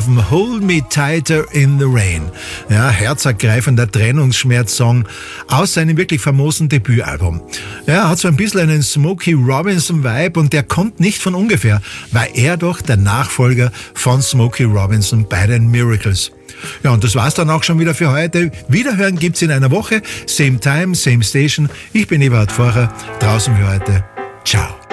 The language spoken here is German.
getroffen. Hold Me Tighter in the Rain. Ja, herzergreifender Trennungsschmerzsong aus seinem wirklich famosen Debütalbum. Ja, hat so ein bisschen einen Smokey Robinson-Vibe und der kommt nicht von ungefähr, weil er doch der Nachfolger von Smokey Robinson bei den Miracles. Ja, und das war's dann auch schon wieder für heute. Wiederhören gibt's in einer Woche. Same time, same station. Ich bin Eberhard Forcher. Draußen für heute. Ciao.